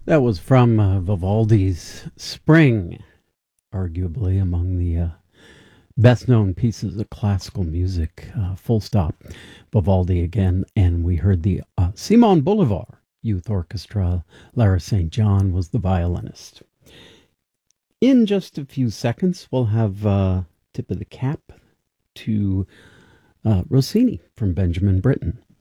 That was from Vivaldi's Spring, arguably among the best known pieces of classical music. Full stop. Vivaldi again. And we heard the Simon Bolivar Youth Orchestra. Lara St. John was the violinist. In just a few seconds, we'll have tip of the cap to Rossini from Benjamin Britten.